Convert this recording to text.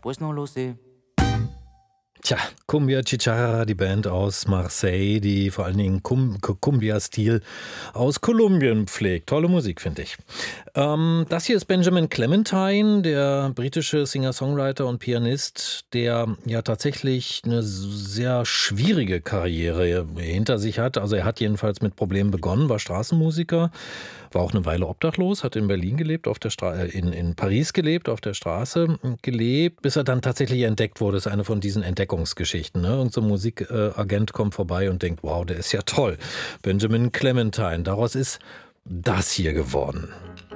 Pues no lo sé. Tja, Cumbia Chicharra, die Band aus Marseille, die vor allen Dingen Cumbia-Stil aus Kolumbien pflegt. Tolle Musik, finde ich. Das hier ist Benjamin Clementine, der britische Singer-Songwriter und Pianist, der ja tatsächlich eine sehr schwierige Karriere hinter sich hat. Also er hat jedenfalls mit Problemen begonnen, war Straßenmusiker, war auch eine Weile obdachlos, hat in Berlin gelebt, in Paris gelebt, auf der Straße gelebt, bis er dann tatsächlich entdeckt wurde. Das ist eine von diesen Entdeckungsgeschichten. Ne? Irgend so ein Musikagent kommt vorbei und denkt, wow, der ist ja toll. Benjamin Clementine. Daraus ist das hier geworden.